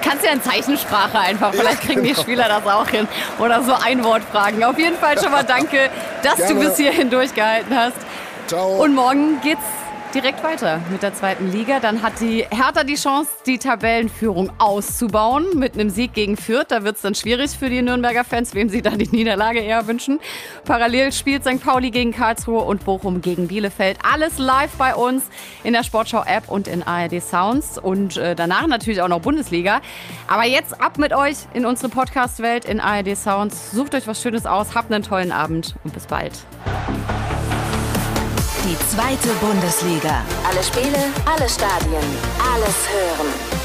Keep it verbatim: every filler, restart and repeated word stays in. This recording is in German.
kannst ja in Zeichensprache einfach. Vielleicht kriegen die Spieler das auch hin. Oder so Einwortfragen. Auf jeden Fall schon mal danke, dass Gerne. du bis hierhin durchgehalten hast. Ciao. Und morgen geht's direkt weiter mit der zweiten Liga. Dann hat die Hertha die Chance, die Tabellenführung auszubauen mit einem Sieg gegen Fürth. Da wird es dann schwierig für die Nürnberger Fans, wem sie da die Niederlage eher wünschen. Parallel spielt Sankt Pauli gegen Karlsruhe und Bochum gegen Bielefeld. Alles live bei uns in der Sportschau-App und in A R D Sounds. Und äh, danach natürlich auch noch Bundesliga. Aber jetzt ab mit euch in unsere Podcast-Welt in A R D Sounds. Sucht euch was Schönes aus, habt einen tollen Abend und bis bald. Die zweite Bundesliga. Alle Spiele, alle Stadien, alles hören.